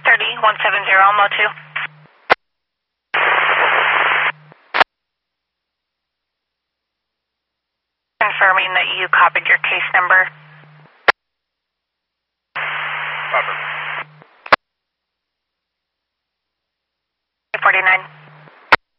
170 Almo 2. Confirming that you copied your case number. Copy. 49.